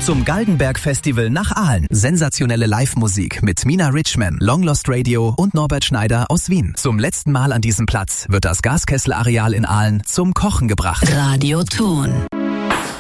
zum Galgenberg Festival nach Aalen. Sensationelle Live-Musik mit Mina Richman, Long Lost Radio und Norbert Schneider aus Wien. Zum letzten Mal an diesem Platz wird das Gaskessel-Areal in Aalen zum Kochen gebracht. Radioton.